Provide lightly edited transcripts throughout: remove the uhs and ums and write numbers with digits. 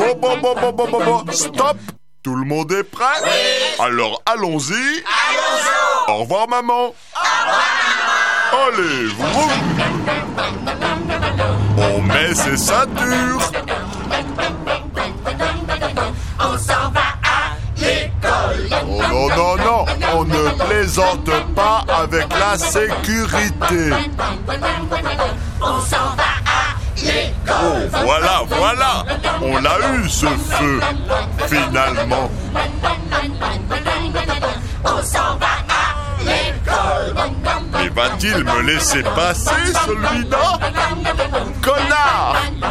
Bon, stop. Tout le monde est prêt? Oui. Alors allons-y. Allons-y. Au revoir maman. Au revoir maman. Allez, vroom. On met ses ceintures. On s'en va à l'école. Oh non, on ne plaisante pas avec la sécurité. On s'en va à l'école. Oh, voilà, on l'a eu ce feu, finalement. On s'en va à l'école. Mais va-t-il me laisser passer, celui-là? Connard!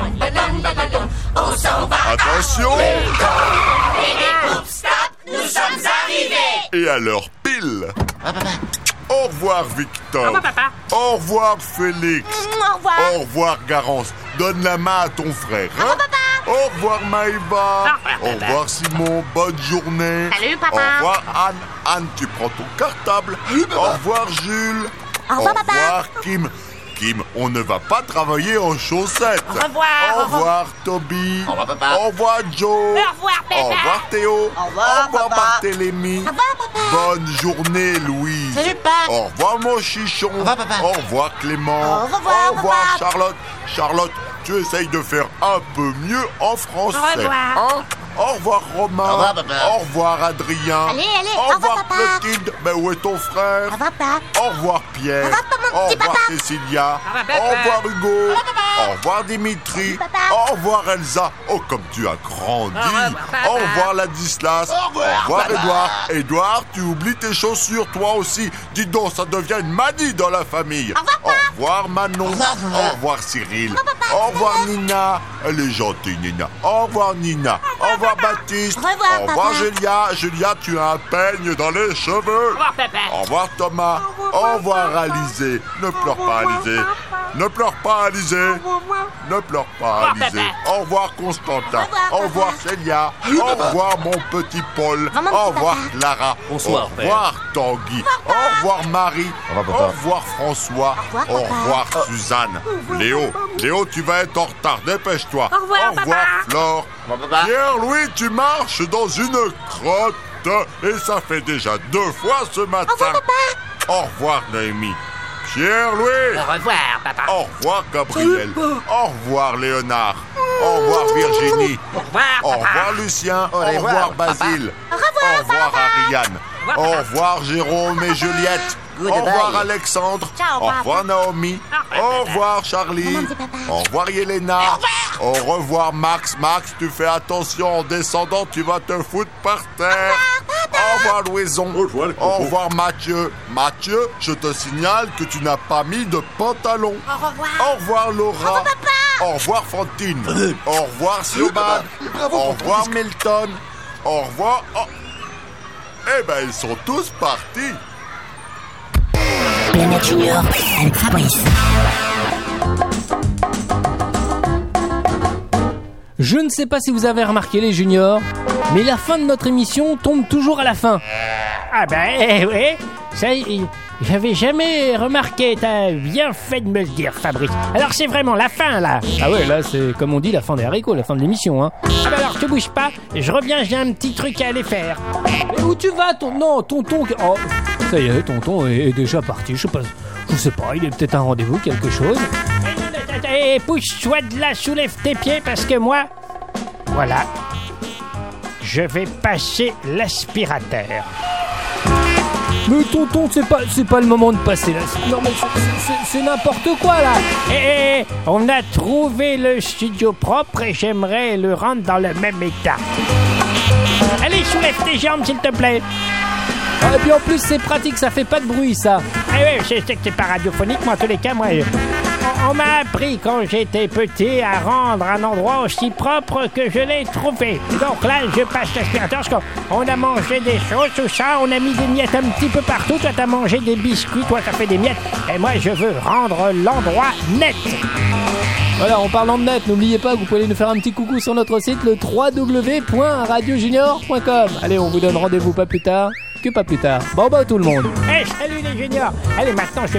On s'en va. Attention! Oups, stop, nous sommes arrivés. Et alors, pile! Au revoir, Victor. Au revoir, papa. Au revoir, Félix. Au revoir. Au revoir, Garance. Donne la main à ton frère. Hein? Au revoir, papa. Au revoir, Maïva. Au Au revoir, revoir, Simon. Bonne journée. Salut, papa. Au revoir, Anne. Anne, tu prends ton cartable. Au revoir, Jules. Au revoir, papa. Au revoir, Kim. Kim, on ne va pas travailler en chaussettes. Au revoir. Au revoir, Toby. Au revoir, papa. Au revoir, Joe. Au revoir, papa. Au revoir, Théo. Au revoir, papa. Barthélémy. Au revoir, papa. Bonne journée, Louise. Salut, papa. Au revoir, mon chichon. Au revoir, papa. Au revoir, Clément. Au revoir, Au revoir, papa. Charlotte. Charlotte, tu essayes de faire un peu mieux en français. Au revoir. Hein? Au revoir, Romain. Au revoir, papa. Au revoir, Adrien. Allez, Au au revoir, revoir, papa. Clotilde. Ben, où est ton frère? Au revoir, papa. Au revoir, Pierre. Au revoir, mon Au petit revoir, papa. Cécilia. Au revoir, papa. Au revoir, Hugo. Au revoir, Dimitri. papa. Au revoir, Elsa. Oh, comme tu as grandi. Au revoir, papa. Au revoir, Ladislas. Au revoir, papa. Edouard. Edouard, tu oublies tes chaussures, toi aussi. Dis donc, ça devient une manie dans la famille. Au revoir, Manon. Au revoir, Cyril. Au revoir, Nina. Elle est gentille, Nina. Au revoir, Nina. Au revoir, Baptiste. Au revoir, Au revoir, papa. Julia. Julia, tu as un peigne dans les cheveux. Au revoir, papa. Au revoir, Thomas. Au revoir, Alizé. Ne pleure pas, Alizé. Ne pleure pas, Alizé. Ne pleure pas, revoir, Alizé. papa. Au revoir, Constantin. Au revoir, Au revoir, Célia. Au revoir, mon petit Paul. Maman, Au revoir, Clara. Bonsoir, Au revoir, Tanguy. Au revoir, Marie. revoir, Au papa. revoir, François. revoir, Au papa. revoir, Suzanne. Léo. Léo, tu vas être en retard. Dépêche-toi. Au revoir, papa. Flore. Au revoir, papa. Pierre-Louis, tu marches dans une crotte. Et ça fait déjà 2 fois ce matin. Au revoir, papa. Au revoir, Noémie. Pierre-Louis. Au revoir, papa. Au revoir, Gabriel. Au revoir, Léonard. Au revoir, Virginie. Au revoir, Au papa. revoir, Lucien. Au revoir, revoir, papa. Basile. Au revoir, Au revoir, Ariane. revoir, Au papa. revoir, Jérôme et Juliette. Au Goodbye. revoir, Alexandre. Ciao, Au papa. revoir, Naomi. Au revoir, Charlie. Maman, dis papa. Au revoir, Yelena. Au revoir, Max. Max, tu fais attention. En descendant, tu vas te foutre par terre. Au revoir, Louison. Au revoir, Mathieu. Mathieu, je te signale que tu n'as pas mis de pantalon. Au revoir. Au revoir, Laura. Au revoir, Fantine. Au revoir, Siobhan. Au revoir, Milton. Au revoir. Oh. Eh ben, ils sont tous partis. Planète Junior avec Fabrice. Je ne sais pas si vous avez remarqué les juniors, mais la fin de notre émission tombe toujours à la fin. Ah ben, oui. Ça, j'avais jamais remarqué. T'as bien fait de me le dire, Fabrice. Alors c'est vraiment la fin, là. Ah ouais, là c'est comme on dit la fin des haricots, la fin de l'émission, hein. Ah ben alors, te bouge pas. Je reviens, j'ai un petit truc à aller faire. Mais où tu vas, Non, tonton... Oh, ça y est, tonton est déjà parti, je sais pas, il est peut-être un rendez-vous, quelque chose. Et pousse-toi de là, soulève tes pieds, parce que moi... Voilà. Je vais passer l'aspirateur. Mais tonton, c'est pas le moment de passer là. Non mais c'est n'importe quoi là. On a trouvé le studio propre et j'aimerais le rendre dans le même état. Allez, soulève tes jambes, s'il te plaît. Ah, et puis en plus c'est pratique, ça fait pas de bruit ça. Ah oui, je sais que c'est pas radiophonique, mais en tous les cas, moi, on m'a appris quand j'étais petit à rendre un endroit aussi propre que je l'ai trouvé. Donc là, je passe l'aspirateur parce qu'on a mangé des choses, tout ça, on a mis des miettes un petit peu partout. Toi, t'as mangé des biscuits, toi, t'as fait des miettes. Et moi, je veux rendre l'endroit net. Voilà, en parlant de net, n'oubliez pas que vous pouvez nous faire un petit coucou sur notre site, le www.radiojunior.com. Allez, on vous donne rendez-vous pas plus tard que pas plus tard. Bon bah tout le monde. Salut les juniors. Allez, maintenant, je